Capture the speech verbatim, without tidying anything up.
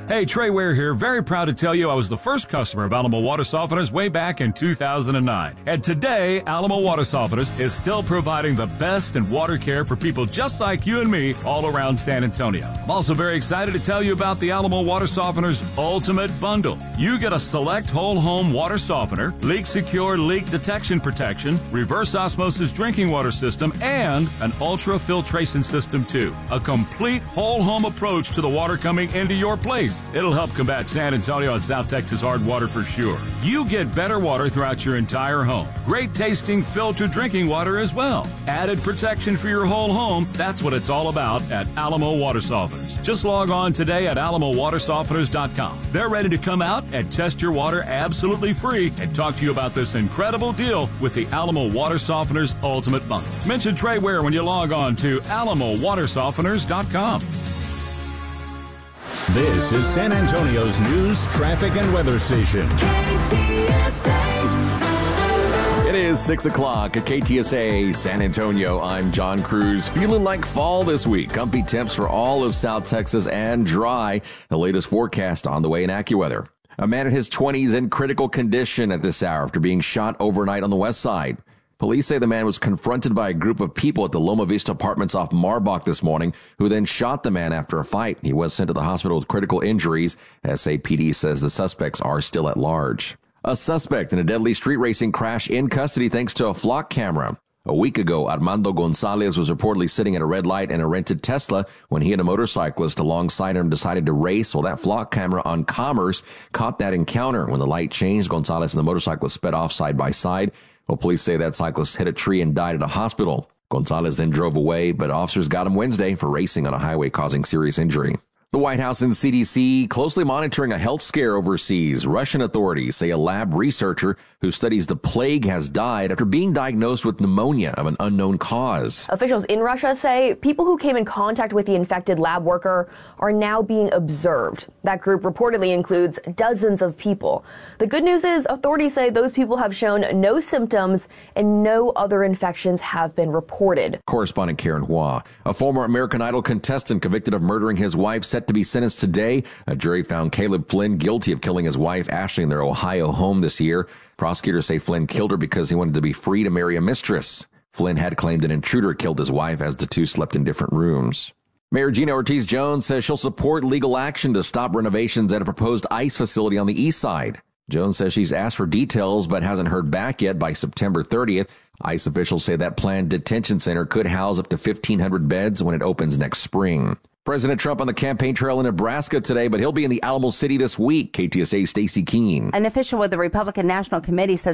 Hey, Trey Ware here. Very proud to tell you I was the first customer of Alamo Water Softeners way back in two thousand nine. And today, Alamo Water Softeners is still providing the best in water care for people just like you and me all around San Antonio. I'm also very excited to tell you about the Alamo Water Softeners Ultimate Bundle. You get a select whole home water softener, leak secure leak detection protection, reverse osmosis drinking water system, and an ultra filtration system too. A complete whole home approach to the water coming into your place. It'll help combat San Antonio and South Texas hard water for sure. You get better water throughout your entire home. Great tasting filtered drinking water as well. Added protection for your whole home. That's what it's all about at Alamo Water Softeners. Just log on today at alamo water softeners dot com. They're ready to come out and test your water absolutely free and talk to you about this incredible deal with the Alamo Water Softeners Ultimate Bundle. Mention Trey Ware when you log on to alamo water softeners dot com. This is San Antonio's news, traffic, and weather station. K T S A. It is six o'clock at K T S A San Antonio. I'm John Cruz. Feeling like fall this week. Comfy temps for all of South Texas and dry. The latest forecast on the way in AccuWeather. A man in his twenties in critical condition at this hour after being shot overnight on the west side. Police say the man was confronted by a group of people at the Loma Vista Apartments off Marbach this morning, who then shot the man after a fight. He was sent to the hospital with critical injuries. S A P D says the suspects are still at large. A suspect in a deadly street racing crash in custody thanks to a flock camera. A week ago, Armando Gonzalez was reportedly sitting at a red light in a rented Tesla when he and a motorcyclist alongside him decided to race. Well, that flock camera on Commerce caught that encounter. When the light changed, Gonzalez and the motorcyclist sped off side by side. Well, police say that cyclist hit a tree and died at a hospital. Gonzalez then drove away, but officers got him Wednesday for racing on a highway causing serious injury. The White House and the C D C closely monitoring a health scare overseas. Russian authorities say a lab researcher who studies the plague has died after being diagnosed with pneumonia of an unknown cause. Officials in Russia say people who came in contact with the infected lab worker are now being observed. That group reportedly includes dozens of people. The good news is authorities say those people have shown no symptoms and no other infections have been reported. Correspondent Karen Hua, a former American Idol contestant convicted of murdering his wife, set to be sentenced today. A jury found Caleb Flynn guilty of killing his wife, Ashley, in their Ohio home this year. Prosecutors say Flynn killed her because he wanted to be free to marry a mistress. Flynn had claimed an intruder killed his wife as the two slept in different rooms. Mayor Gina Ortiz-Jones says she'll support legal action to stop renovations at a proposed ICE facility on the east side. Jones says she's asked for details but hasn't heard back yet. By September thirtieth. ICE officials say that planned detention center could house up to fifteen hundred beds when it opens next spring. President Trump on the campaign trail in Nebraska today, but he'll be in the Alamo City this week. K T S A's Stacey Keene. An official with the Republican National Committee says